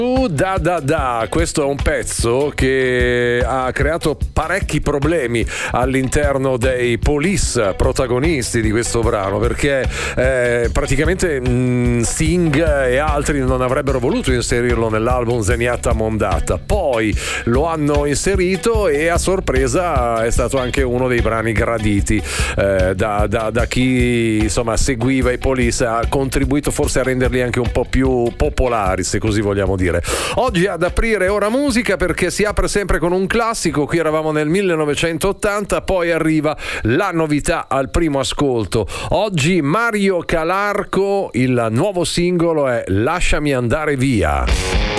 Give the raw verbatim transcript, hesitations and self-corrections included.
Da da da, questo è un pezzo che ha creato parecchi problemi all'interno dei Police, protagonisti di questo brano, perché eh, praticamente mh, Sting e altri non avrebbero voluto inserirlo nell'album Zenyatta Mondata, poi lo hanno inserito e a sorpresa è stato anche uno dei brani graditi eh, da, da, da chi insomma seguiva i Police, ha contribuito forse a renderli anche un po' più popolari, se così vogliamo dire. Oggi ad aprire Ora Musica, perché si apre sempre con un classico. Qui eravamo nel millenovecentottanta, poi arriva la novità al primo ascolto. Oggi Mario Calarco, il nuovo singolo è Lasciami andare via.